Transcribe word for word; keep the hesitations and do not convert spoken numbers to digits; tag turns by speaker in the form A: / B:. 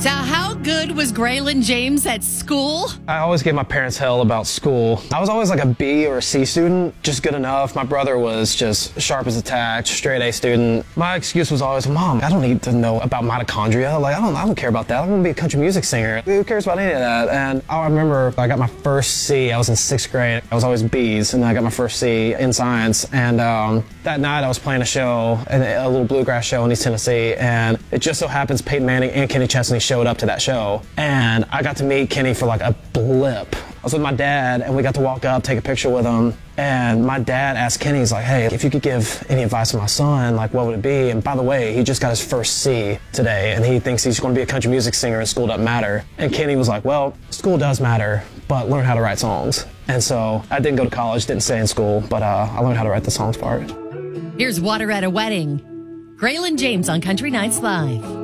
A: So how good was Graylin James at school?
B: I always gave my parents hell about school. I was always like a B or a C student, just good enough. My brother was just sharp as a tack, straight A student. My excuse was always, Mom, I don't need to know about mitochondria. Like, I don't, I don't care about that. I'm gonna be a country music singer. Who cares about any of that? And I remember I got my first C. I was in sixth grade. I was always B's, and then I got my first C in science. And um, that night I was playing a show, a little bluegrass show in East Tennessee, and it just so happens Peyton Manning and Kenny Chesney showed up to that show. And I got to meet Kenny for like a blip. I was with my dad, and we got to walk up, take a picture with him. And my dad asked Kenny, he's like, hey, if you could give any advice to my son, like, what would it be? And by the way, he just got his first C today, and he thinks he's going to be a country music singer and school doesn't matter. And Kenny was like, well, school does matter, but learn how to write songs. And so I didn't go to college, didn't stay in school, but uh, I learned how to write the songs part.
A: Here's Water at a Wedding. Graylin James on Country Nights Live.